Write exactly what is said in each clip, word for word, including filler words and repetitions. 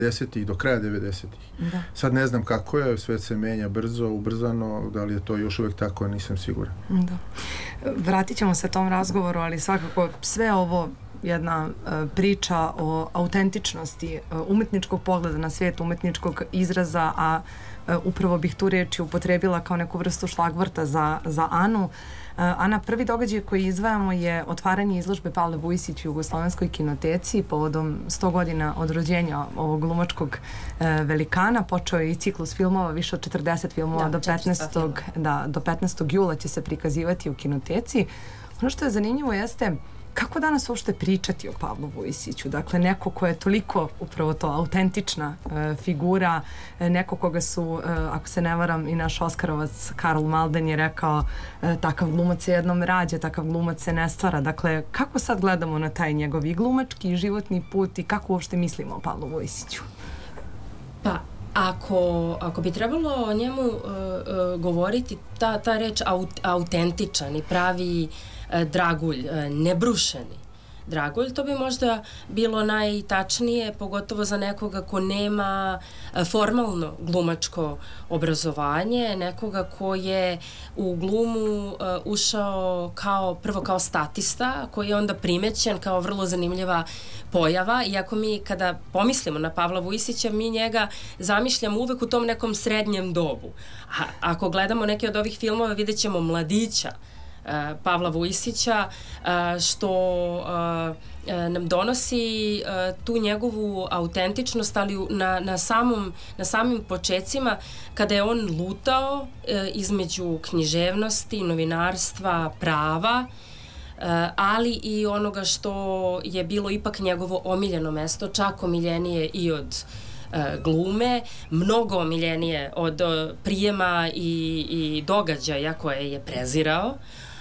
devedesetih do kraja devedesetih. Sad ne znam kako je, sve se menja brzo, ubrzano, da li je to još uvek tako, nisam siguran. Da. Vratit ćemo se tom razgovoru, ali svakako sve ovo jedna uh, priča o autentičnosti uh, umetničkog pogleda na svijet, umetničkog izraza, a uh, upravo bih tu reči upotrebila kao neku vrstu šlagvrta za, za Anu. Uh, Ana, prvi događaj koji izdvajamo je otvaranje izložbe Pavle Vujisić u Jugoslovenskoj kinoteci povodom sto godina od rođenja ovog glumačkog uh, velikana. Počeo je i ciklus filmova, više od četrdeset filmova, da, do petnaestog da, do petnaestog jula će se prikazivati u kinoteci. Ono što je zanimljivo jeste kako danas uopšte pričati o Pavlu Vujisiću? Dakle, neko ko je toliko upravo to autentična e, figura, e, neko koga su, e, ako se ne varam, i naš Oskarovac Karl Malden je rekao e, takav glumac se jednom rađa, takav glumac se ne stvara. Dakle, kako sad gledamo na taj njegov i glumački i životni put i kako uopšte mislimo o Pavlu Vujisiću? Pa, Ako, ako bi trebalo o njemu uh, uh, govoriti, ta, ta reč aut, autentičan i pravi uh, dragulj, uh, nebrušeni dragulj, to bi možda bilo najtačnije, pogotovo za nekoga ko nema uh, formalno glumačko obrazovanje, nekoga ko je u glumu uh, ušao kao, prvo kao statista, koji je onda primećen kao vrlo zanimljiva pojava, iako mi kada pomislimo na Pavla Vujisića, mi njega zamišljamo uvek u tom nekom srednjem dobu. A ako gledamo neke od ovih filmova, vidjet ćemo mladića uh, Pavla Vujisića, uh, što uh, nam donosi uh, tu njegovu autentičnost, ali na, na, samom, na samim počecima, kada je on lutao uh, između književnosti, novinarstva, prava, Uh, ali i onoga što je bilo ipak njegovo omiljeno mesto, čak omiljenije i od uh, glume, mnogo omiljenije od uh, prijema i, i događaja koje je prezirao,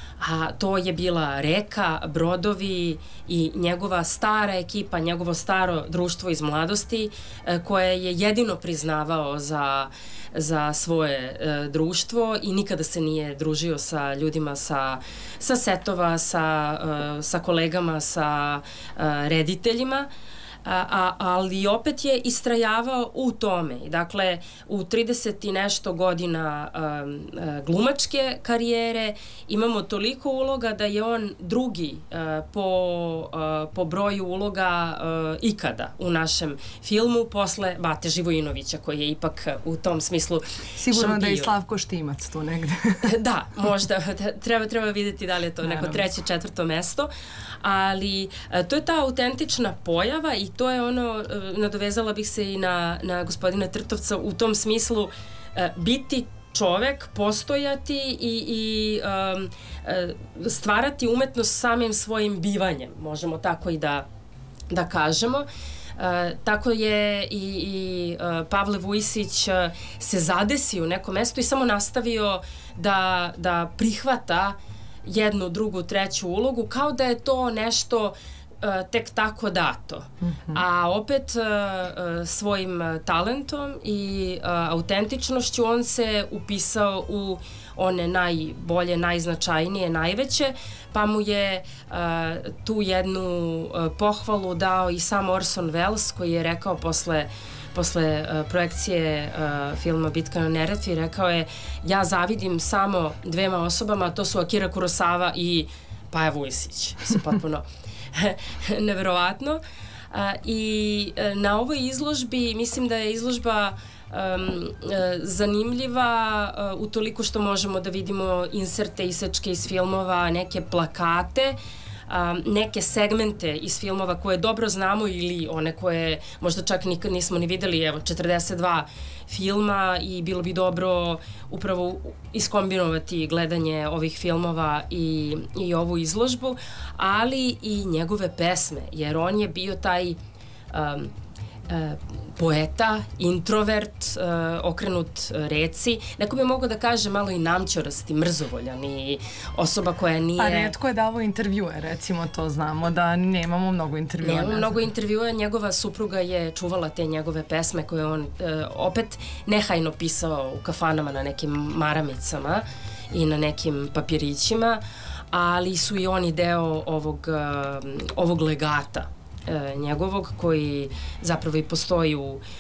a to je bila reka, brodovi i njegova stara ekipa, njegovo staro društvo iz mladosti uh, koje je jedino priznavao za za svoje e, društvo i nikada se nije družio sa ljudima sa, sa setova, sa, e, sa kolegama, sa e, rediteljima, a, a, ali opet je istrajavao u tome. Dakle, u trideset i nešto godina a, a, glumačke karijere imamo toliko uloga da je on drugi a, po, a, po broju uloga a, ikada u našem filmu, posle Bate Živojinovića, koji je ipak u tom smislu sigurno šampion. Da je i Slavko Štimac tu negde. Da, možda. Treba, treba vidjeti da li je to neko treće, četvrto mesto, ali a, to je ta autentična pojava i to je ono, nadovezala bih se i na, na gospodina Trtovca u tom smislu, biti čovek, postojati i, i um, stvarati umetnost samim svojim bivanjem, možemo tako i da, da kažemo. Uh, tako je i, i uh, Pavle Vujisić uh, se zadesio u nekom mestu i samo nastavio da, da prihvata jednu, drugu, treću ulogu, kao da je to nešto Uh, tek tako dato. Mm-hmm. A opet uh, uh, svojim uh, talentom i uh, autentičnošću on se upisao u one najbolje, najznačajnije, najveće, pa mu je uh, tu jednu uh, pohvalu dao i sam Orson Welles, koji je rekao posle posle uh, projekcije uh, filma Bitka na Neretvi, rekao je: ja zavidim samo dvema osobama, a to su Akira Kurosawa i Paja Vujisić. Mislim, potpuno neverovatno. A, i a, na ovoj izložbi, mislim da je izložba um, a, zanimljiva a, utoliko što možemo da vidimo inserte, isečke iz filmova, neke plakate, a, neke segmente iz filmova koje dobro znamo ili one koje možda čak nikad nismo ni videli. Evo, četrdeset dva filma i bilo bi dobro upravo iskombinovati gledanje ovih filmova i, i ovu izložbu, ali i njegove pesme, jer on je bio taj um, uh, poeta, introvert, uh, okrenut reci. Neko bi mogao da kaže malo i namćorasti, mrzovoljan i osoba koja nije... A retko je davao intervjue, recimo, to znamo, da nemamo mnogo intervjua. Nemamo mnogo intervjua, njegova supruga je čuvala te njegove pesme koje on uh, opet nehajno pisao u kafanama na nekim maramicama i na nekim papirićima, ali su i oni deo ovog, uh, ovog legata njegovog koji zapravo i postoji u,